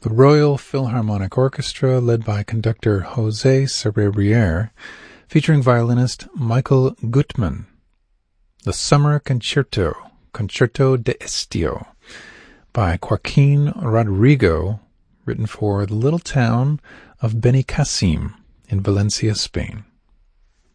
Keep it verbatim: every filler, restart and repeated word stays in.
The Royal Philharmonic Orchestra, led by conductor José Cerebriere, featuring violinist Michael Gutmann. The Summer Concerto, Concerto de Estio, by Joaquin Rodrigo, written for the little town of Benicassim in Valencia, Spain.